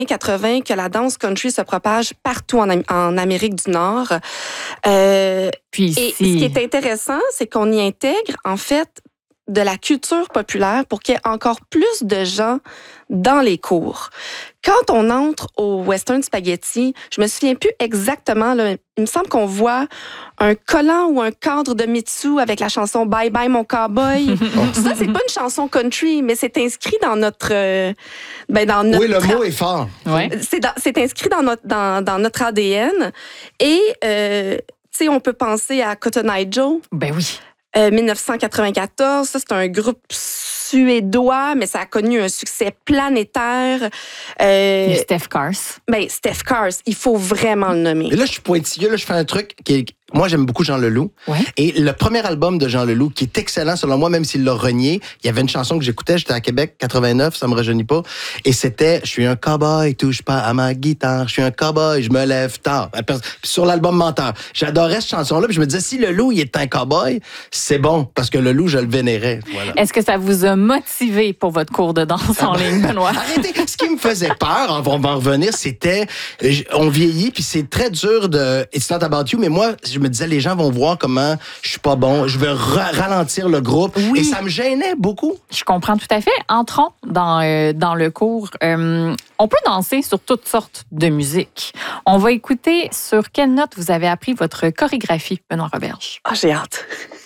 80 que la danse country se propage partout en Amérique du Nord. Puis et ce qui est intéressant, c'est qu'on y intègre, en fait, de la culture populaire pour qu'il y ait encore plus de gens dans les cours. Quand on entre au Western Spaghetti, je me souviens plus exactement, là, il me semble qu'on voit un collant ou un cadre de Mitsu avec la chanson Bye Bye Mon Cowboy. Ça, c'est pas une chanson country, mais c'est inscrit dans notre... dans notre oui, le mot est fort. Ouais. C'est inscrit dans notre ADN. Et, tu sais, on peut penser à Cotton Eye Joe. Ben oui. 1994, ça, c'est un groupe suédois, mais ça a connu un succès planétaire. Il y a Steph Cars. Steph Cars, il faut vraiment le nommer. Et là, je suis pointilleux, là, je fais un truc qui est... Moi, j'aime beaucoup Jean Leloup. Ouais. Et le premier album de Jean Leloup, qui est excellent selon moi, même s'il l'a renié, il y avait une chanson que j'écoutais, j'étais à Québec, 89, ça me rajeunit pas. Et c'était « Je suis un cowboy, touche pas à ma guitare. Je suis un cowboy, je me lève tard. » Puis sur l'album Menteur. J'adorais cette chanson-là. Puis je me disais, si Leloup, il est un cowboy, c'est bon, parce que Leloup, je le vénérais. Voilà. Est-ce que ça vous a motivé pour votre cours de danse en ligne, Benoît? Arrêtez. Ce qui me faisait peur, on va en revenir, c'était... On vieillit, puis c'est très dur de... It's not about you, mais moi, je me disais, les gens vont voir comment je suis pas bon, je vais ralentir le groupe. Oui. Et ça me gênait beaucoup. Je comprends tout à fait. Entrons dans le cours. On peut danser sur toutes sortes de musique. On va écouter sur quelle note vous avez appris votre chorégraphie, Benoît Roberge. Ah, j'ai hâte.